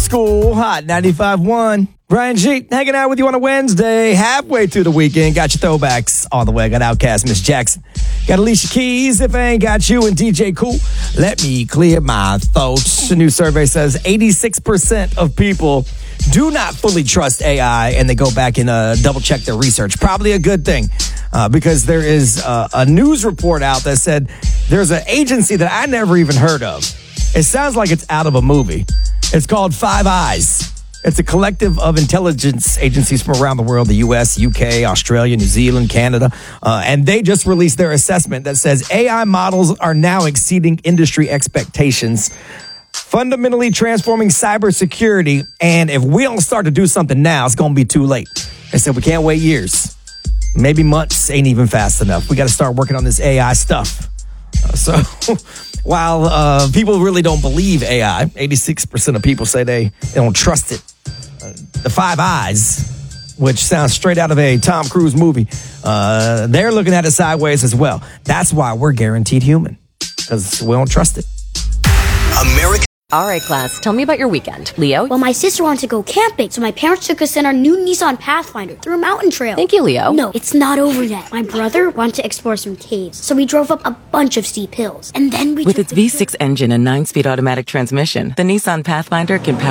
School, Hot 95.1. Brian G, hanging out with you on a Wednesday, halfway through the weekend. Got your throwbacks on the way. Got Outkast, Miss Jackson. Got Alicia Keys, If I Ain't Got You, and DJ Cool. Let me clear my throat. A new survey says 86% of people do not fully trust AI, and they go back and double-check their research. Probably a good thing, because there is a news report out that said there's an agency that I never even heard of. It sounds like it's out of a movie. It's called Five Eyes. It's a collective of intelligence agencies from around the world, the U.S., UK, Australia, New Zealand, Canada. And they just released their assessment that says AI models are now exceeding industry expectations, fundamentally transforming cybersecurity. And if we don't start to do something now, it's going to be too late. They said we can't wait years. Maybe months ain't even fast enough. We got to start working on this AI stuff. So while people really don't believe AI, 86% of people say they don't trust it. The Five Eyes, which sounds straight out of a Tom Cruise movie, they're looking at it sideways as well. That's why we're guaranteed human, because we don't trust it. America. All right, class, tell me about your weekend. Leo? Well, my sister wanted to go camping, so my parents took us in our new Nissan Pathfinder through a mountain trail. Thank you, Leo. No, it's not over yet. My brother wanted to explore some caves, so we drove up a bunch of steep hills. And then we With its V6 engine and 9-speed automatic transmission, the Nissan Pathfinder can power